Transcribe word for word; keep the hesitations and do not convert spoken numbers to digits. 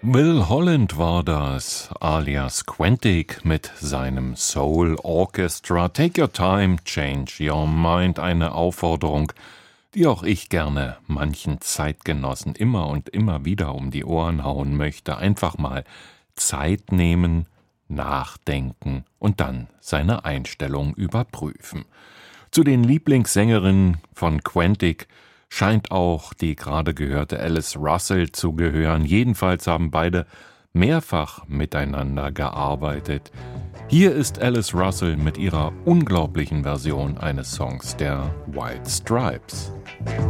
Will Holland war das, alias Quantic mit seinem Soul Orchestra. Take your time, change your mind. Eine Aufforderung, die auch ich gerne manchen Zeitgenossen immer und immer wieder um die Ohren hauen möchte. Einfach mal Zeit nehmen, nachdenken und dann seine Einstellung überprüfen. Zu den Lieblingssängerinnen von Quantic scheint auch die gerade gehörte Alice Russell zu gehören. Jedenfalls haben beide mehrfach miteinander gearbeitet. Hier ist Alice Russell mit ihrer unglaublichen Version eines Songs der White Stripes.